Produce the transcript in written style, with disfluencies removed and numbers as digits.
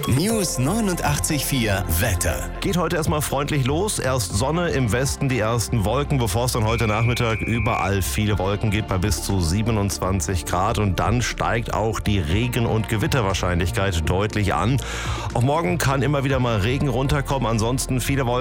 News 89,4 Wetter. Geht heute erstmal freundlich los. Erst Sonne, im Westen die ersten Wolken, bevor es dann heute Nachmittag überall viele Wolken gibt bei bis zu 27 Grad. Und dann steigt auch die Regen- und Gewitterwahrscheinlichkeit deutlich an. Auch morgen kann immer wieder mal Regen runterkommen, ansonsten viele Wolken.